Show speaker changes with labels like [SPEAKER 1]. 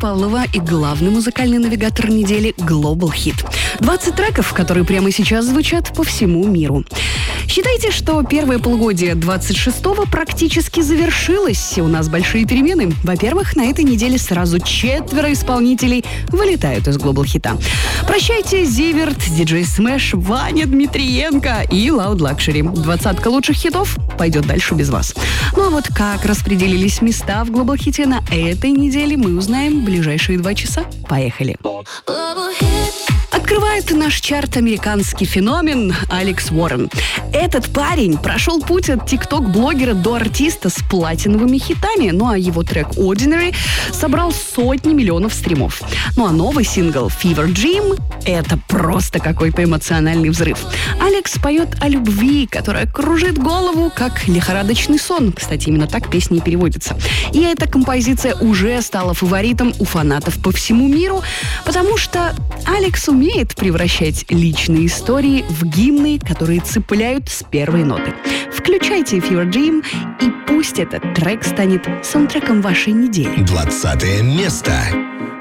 [SPEAKER 1] Павлова и главный музыкальный навигатор недели Global Hit. 20 треков, которые прямо сейчас звучат по всему миру. Считайте, что первое полугодие 26-го практически завершилось. У нас большие перемены. Во-первых, на этой неделе сразу 4 исполнителей вылетают из Global Hit. Прощайте, Зиверт, DJ Smash, Ваня Дмитриенко и Loud Luxury. 20 лучших хитов пойдет дальше без вас. Ну а вот как распределились места в Global Hit на этой неделе, мы узнаем в ближайшие 2 часа. Поехали! Открывает наш чарт американский феномен Алекс Уоррен. Этот парень прошел путь от тикток-блогера до артиста с платиновыми хитами. Ну а его трек Ordinary собрал сотни миллионов стримов. Ну а новый сингл Fever Dream — это просто какой-то эмоциональный взрыв. Алекс поет о любви, которая кружит голову, как лихорадочный сон. Кстати, именно так песня и переводится. И эта композиция уже стала фаворитом у фанатов по всему миру, потому что Алекс умеет превращать личные истории в гимны, которые цепляют с первой ноты. Включайте Fever Dream, и пусть этот трек станет саундтреком вашей недели.
[SPEAKER 2] 20 место.